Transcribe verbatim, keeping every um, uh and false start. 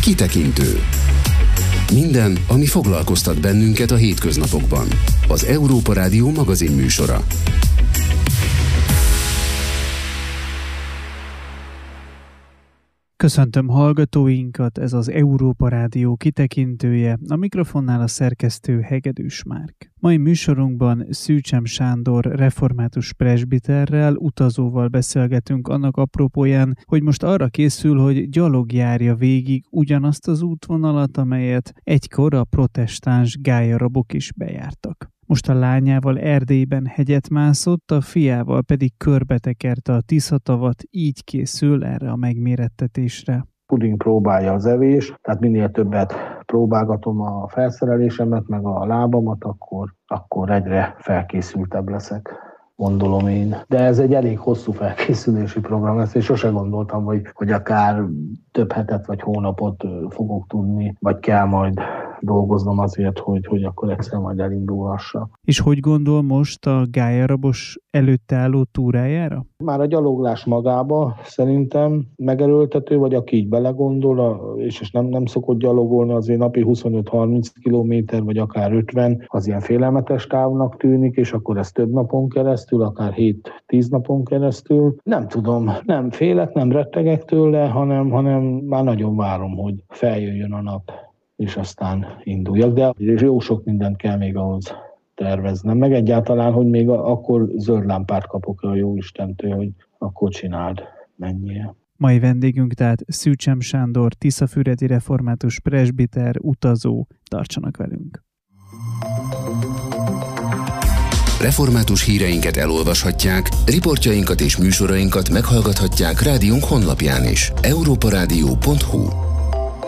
Kitekintő. Minden, ami foglalkoztat bennünket a hétköznapokban. Az Európa Rádió magazin műsora. Köszöntöm hallgatóinkat, ez az Európa Rádió kitekintője, a mikrofonnál a szerkesztő Hegedűs Márk. Mai műsorunkban Szűcsem Sándor református presbiterrel, utazóval beszélgetünk annak apropóján, hogy most arra készül, hogy gyalog járja végig ugyanazt az útvonalat, amelyet egykor a protestáns gályarabok is bejártak. Most a lányával Erdélyben hegyet mászott, a fiával pedig körbetekerte a Tiszatavat, így készül erre a megmérettetésre. Puding próbálja az evés, tehát minél többet próbálgatom a felszerelésemet, meg a lábamat, akkor, akkor egyre felkészültebb leszek, gondolom én. De ez egy elég hosszú felkészülési program lesz, és sose gondoltam, hogy, hogy akár több hetet vagy hónapot fogok tudni, vagy kell majd dolgoznom azért, hogy, hogy akkor egyszer majd elindulhassak. És hogy gondol most a gályarabos előtte álló túrájára? Már a gyaloglás magába szerintem megerőltető, vagy aki így belegondol, és nem, nem szokott gyalogolni, azért napi huszonöt-harminc kilométer, vagy akár ötven, az ilyen félelmetes távnak tűnik, és akkor ez több napon keresztül, akár hét-tíz napon keresztül. Nem tudom, nem félek, nem rettegek tőle, hanem, hanem már nagyon várom, hogy feljöjjön a nap, és aztán induljak, de jó sok mindent kell még ahhoz terveznem, meg egyáltalán, hogy még akkor zöld lámpát kapok a Jóistentől, hogy akkor csináld, menjél. Mai vendégünk tehát Szűcsem Sándor, tiszafüredi református presbiter, utazó. Tartsanak velünk! Református híreinket elolvashatják, riportjainkat és műsorainkat meghallgathatják rádiónk honlapján is. európa rádió pont hu